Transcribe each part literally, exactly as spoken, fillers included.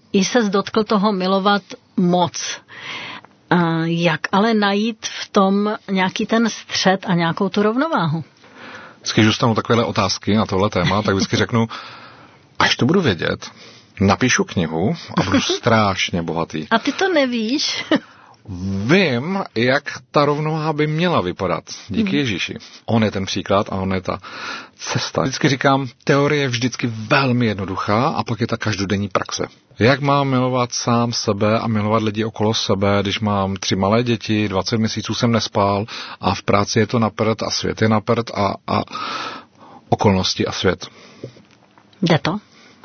i se dotkl toho milovat moc. A jak ale najít v tom nějaký ten střed a nějakou tu rovnováhu? Když dostanu takovéhle otázky na tohle téma, tak vždycky řeknu, až to budu vědět, napíšu knihu a budu strašně bohatý. A ty to nevíš? Vím, jak ta rovnováha by měla vypadat. Díky Ježíši. On je ten příklad a on je ta cesta. Vždycky říkám, teorie je vždycky velmi jednoduchá a pak je ta každodenní praxe. Jak mám milovat sám sebe a milovat lidi okolo sebe, když mám tři malé děti, dvacet měsíců jsem nespál a v práci je to na prd a svět je na prd a, a okolnosti a svět. Jde to?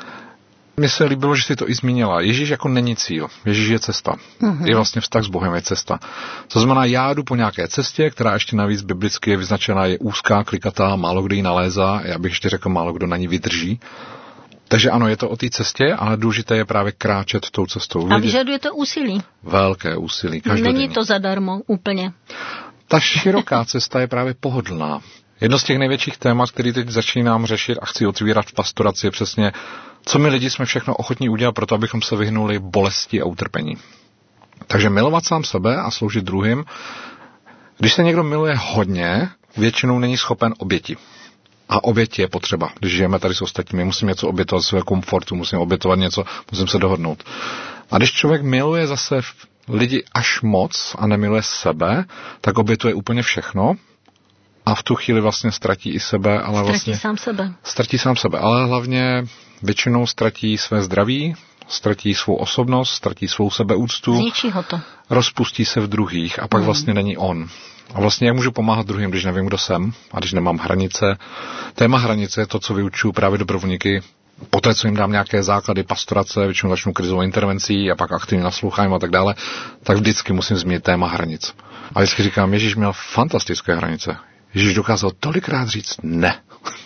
Mně se líbilo, že jsi to i zmínila. Ježíš jako není cíl. Ježíš je cesta. Uh-huh. Je vlastně vztah s Bohem, je cesta. To znamená, já jdu po nějaké cestě, která ještě navíc biblicky je vyznačená, je úzká, klikatá, málo kdo ji nalézá, já bych ještě řekl, málo kdo na ní vydrží. Takže ano, je to o té cestě, ale důležité je právě kráčet tou cestou. A vyžaduje to úsilí. Velké úsilí, každodenní. Není to zadarmo, úplně. Ta široká cesta je právě pohodlná. Jedno z těch největších témat, který teď začínám řešit a chci otvírat v pastoraci, je přesně, co my lidi jsme všechno ochotní udělat pro to, abychom se vyhnuli bolesti a utrpení. Takže milovat sám sebe a sloužit druhým. Když se někdo miluje hodně, většinou není schopen oběti. A oběť je potřeba. Když žijeme tady s ostatními, musím něco obětovat své komfortu, musím obětovat něco, musím se dohodnout. A když člověk miluje zase lidi až moc a nemiluje sebe, tak obětuje úplně všechno. A v tu chvíli vlastně ztratí i sebe, ale ztratí vlastně... sám sebe. Ztratí sám sebe, ale hlavně většinou ztratí své zdraví, ztratí svou osobnost, ztratí svou sebeúctu. Zničí ho to. Rozpustí se v druhých a pak mm. vlastně není on. A vlastně jak můžu pomáhat druhým, když nevím, kdo jsem a když nemám hranice. Téma hranice je to, co vyučuju právě dobrovolníky. Poté, co jim dám nějaké základy pastorace, většinou začnu krizovou intervencí a pak aktivně naslouchám a tak dále, tak vždycky musím zmínit téma hranic. A vždycky říkám, Ježíš měl fantastické hranice. Ježíš dokázal tolikrát říct ne.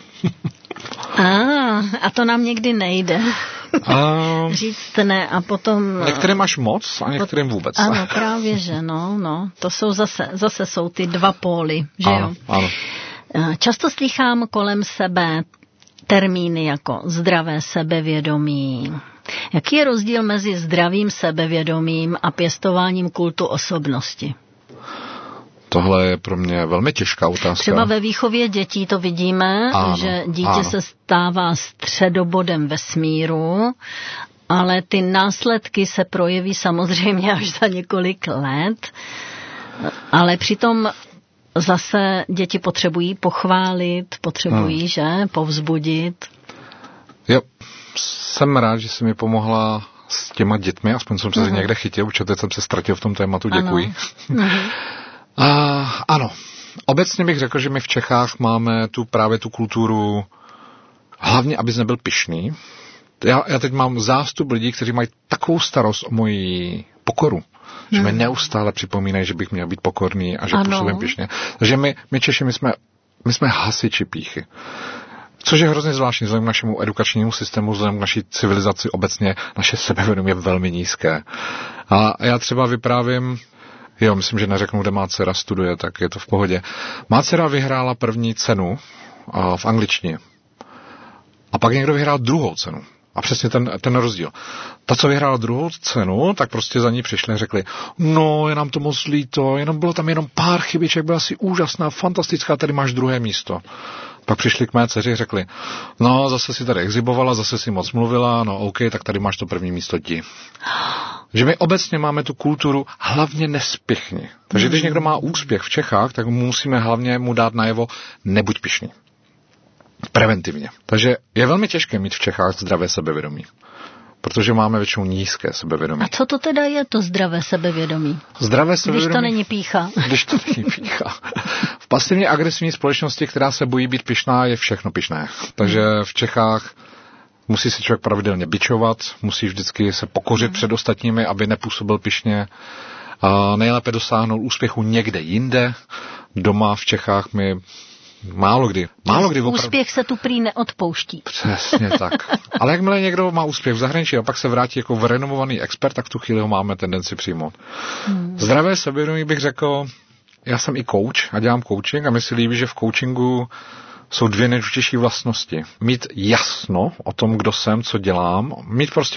A, a to nám někdy nejde. A... říct ne a potom... Některým máš moc a některým vůbec. Ano, právě, že no, no. To jsou zase, zase jsou ty dva póly, že ano, jo? Ano. Často slychám kolem sebe termíny jako zdravé sebevědomí. Jaký je rozdíl mezi zdravým sebevědomím a pěstováním kultu osobnosti? Tohle je pro mě velmi těžká otázka. Třeba ve výchově dětí to vidíme, ano, že dítě ano. se stává středobodem vesmíru, ale ty následky se projeví samozřejmě až za několik let, ale přitom zase děti potřebují pochválit, potřebují, hmm. že, povzbudit. Jo, jsem rád, že jsi mi pomohla s těma dětmi, aspoň jsem se uh-huh. někde chytil, protože teď jsem se ztratil v tom tématu, děkuji. Uh-huh. Uh, ano, obecně bych řekl, že my v Čechách máme tu právě tu kulturu, hlavně, abys nebyl pyšný. Já, já teď mám zástup lidí, kteří mají takovou starost o moji pokoru, že mi neustále připomínají, že bych měl být pokorný a že působím pyšně. Takže my, my Češi, my jsme, my jsme hasiči pýchy. Což je hrozně zvláštní vzhledem k našemu edukačnímu systému, vzhledem k naší civilizaci obecně, naše sebevědomí je velmi nízké. A já třeba vyprávím, jo, myslím, že neřeknu, kde má dcera studuje, tak je to v pohodě. Má dcera vyhrála první cenu a, v angličtině. A pak někdo vyhrál druhou cenu. A přesně ten, ten rozdíl. Ta, co vyhrála druhou cenu, tak prostě za ní přišli a řekli, no, je nám to moc líto, jenom bylo tam jenom pár chybiček, byla si úžasná, fantastická, tady máš druhé místo. Pak přišli k mé dceři a řekli, no, zase si tady exhibovala, zase si moc mluvila, no OK, tak tady máš to první místo ti. Že my obecně máme tu kulturu hlavně nespěchni. Takže když někdo má úspěch v Čechách, tak mu musíme hlavně mu dát najevo, nebuď pyšný. Preventivně. Takže je velmi těžké mít v Čechách zdravé sebevědomí. Protože máme většinou nízké sebevědomí. A co to teda je to zdravé sebevědomí? Zdravé sebevědomí. Když to není pýcha. Když to není pýcha. V pasivně agresivní společnosti, která se bojí být pyšná, je všechno pyšné. Takže v Čechách musí si člověk pravidelně bičovat, musí vždycky se pokořit hmm. před ostatními, aby nepůsobil pyšně. A nejlépe dosáhnout úspěchu někde jinde. Doma v Čechách my Málo kdy. Málo kdy opravdu. Úspěch se tu prý neodpouští. Přesně tak. Ale jakmile někdo má úspěch v zahraničí a pak se vrátí jako renomovaný expert, tak v tu chvíli ho máme tendenci přijmout. Hmm. Zdravé sebevědomí bych řekl, já jsem i coach a dělám coaching a mi se líbí, že v coachingu jsou dvě nejdůležitější vlastnosti. Mít jasno o tom, kdo jsem, co dělám, mít prostě